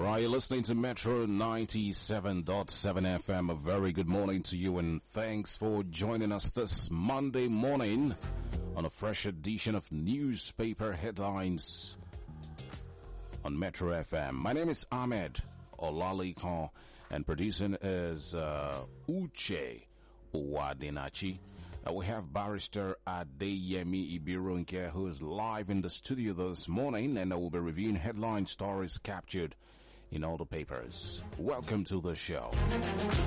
Alright, you're listening to Metro 97.7 FM. A very good morning to you and thanks for joining us this Monday morning on a fresh edition of Newspaper Headlines on Metro FM. My name is Ahmed Olalekan and producing is Uche Owadinachi. We have Barrister Adeyemi Ibirunke, who is live in the studio this morning, and I will be reviewing headline stories captured in all the papers. Welcome to the show.